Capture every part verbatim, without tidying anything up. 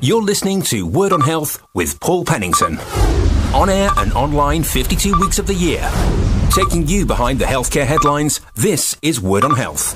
You're listening to Word on Health with Paul Pennington. On air and online fifty-two weeks of the year. Taking you behind the healthcare headlines, this is Word on Health.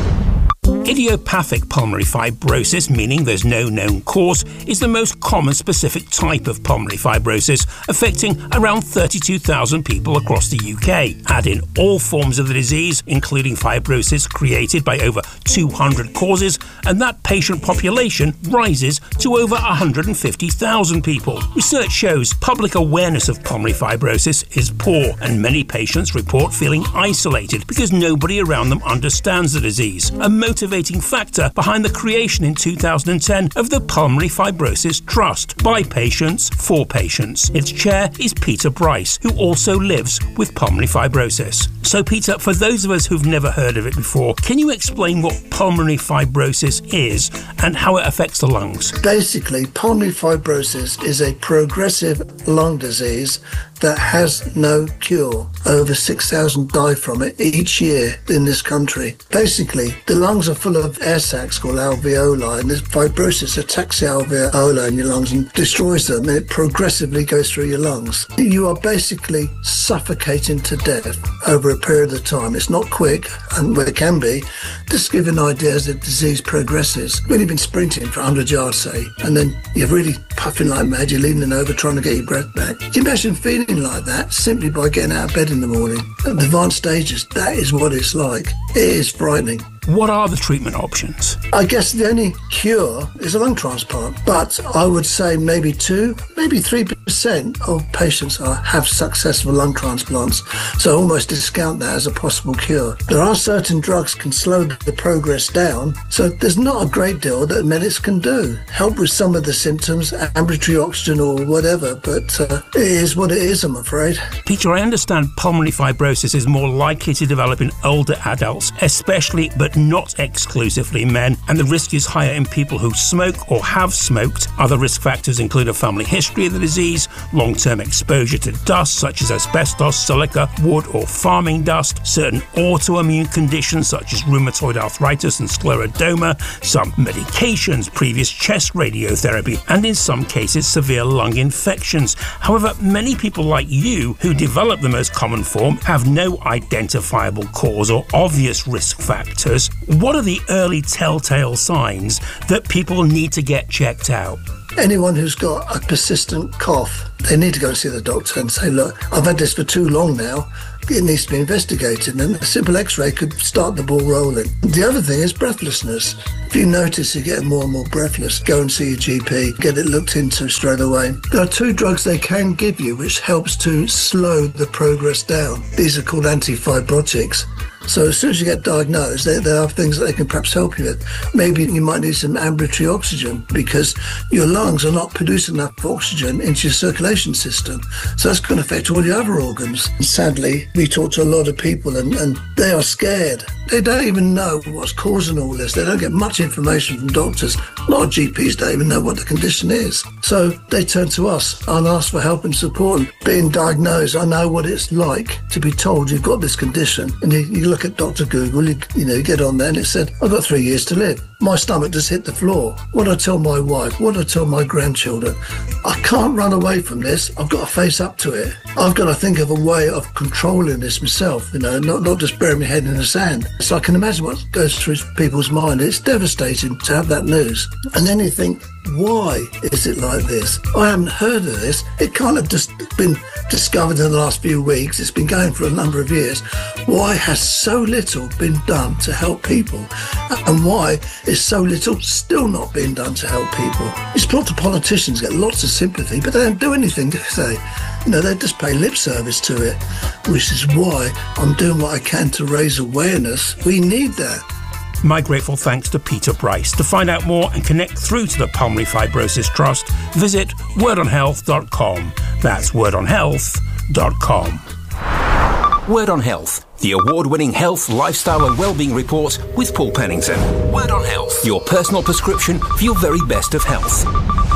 Idiopathic pulmonary fibrosis, meaning there's no known cause, is the most common specific type of pulmonary fibrosis, affecting around thirty-two thousand people across the U K. Add in all forms of the disease, including fibrosis created by over two hundred causes, and that patient population rises to over one hundred fifty thousand people. Research shows public awareness of pulmonary fibrosis is poor, and many patients report feeling isolated because nobody around them understands the disease. A motivating factor behind the creation in two thousand ten of the Pulmonary Fibrosis Trust, by patients for patients. Its chair is Peter Bryce, who also lives with pulmonary fibrosis. So Peter, for those of us who've never heard of it before, can you explain what pulmonary fibrosis is and how it affects the lungs? Basically, pulmonary fibrosis is a progressive lung disease that has no cure. Over six thousand die from it each year in this country. Basically, the lungs are full of air sacs called alveoli, and this fibrosis attacks the alveoli in your lungs and destroys them, and it progressively goes through your lungs. You are basically suffocating to death over a period of time. It's not quick, and well, it can be. Just give an idea as the disease progresses. When you've been sprinting for one hundred yards, say, and then you're really puffing like mad, you're leaning over trying to get your breath back. Can you imagine feeling like that simply by getting out of bed in the morning? At the advanced stages, that is what it's like. It is frightening. What are the treatment options? I guess the only cure is a lung transplant, but I would say maybe two, maybe three percent of patients are, have successful lung transplants, so almost discount that as a possible cure. There are certain drugs can slow the progress down, so there's not a great deal that medics can do. Help with some of the symptoms, ambulatory oxygen or whatever, but uh, it is what it is, I'm afraid. Peter, I understand pulmonary fibrosis is more likely to develop in older adults, especially but not exclusively men, and the risk is higher in people who smoke or have smoked. Other risk factors include a family history of the disease, long-term exposure to dust such as asbestos, silica, wood or farming dust, certain autoimmune conditions such as rheumatoid arthritis and scleroderma, some medications, previous chest radiotherapy, and in some cases severe lung infections. However, many people like you who develop the most common form have no identifiable cause or obvious risk factors. What are the early telltale signs that people need to get checked out? Anyone who's got a persistent cough, they need to go and see the doctor and say, look, I've had this for too long now. It needs to be investigated, and a simple x-ray could start the ball rolling. The other thing is breathlessness. If you notice you're getting more and more breathless, go and see your G P, get it looked into straight away. There are two drugs they can give you which helps to slow the progress down. These are called antifibrotics. So as soon as you get diagnosed, there, there are things that they can perhaps help you with. Maybe you might need some ambulatory oxygen because your lungs are not producing enough oxygen into your circulation system. So that's going to affect all your other organs. And sadly, we talk to a lot of people and, and they are scared. They don't even know what's causing all this. They don't get much information from doctors. A lot of G Ps don't even know what the condition is. So they turn to us and ask for help and support. And being diagnosed, I know what it's like to be told you've got this condition. And you, you look at Doctor Google, you, you know, you get on there and it said, I've got three years to live. My stomach just hit the floor. What do I tell my wife? What do I tell my grandchildren? I can't run away from this. I've got to face up to it. I've got to think of a way of controlling this myself, you know, not, not just burying my head in the sand. So I can imagine what goes through people's mind. It's devastating to have that news. And then you think, why is it like this? I haven't heard of this. It can't have just been discovered in the last few weeks. It's been going for a number of years. Why has so little been done to help people? And why is so little still not being done to help people? It's not the politicians get lots of sympathy, but they don't do anything, do they? You know, they just pay lip service to it, which is why I'm doing what I can to raise awareness. We need that. My grateful thanks to Peter Bryce. To find out more and connect through to the Pulmonary Fibrosis Trust, visit word on health dot com. That's word on health dot com. Word on Health, the award-winning health, lifestyle and wellbeing report with Paul Pennington. Word on Health, your personal prescription for your very best of health.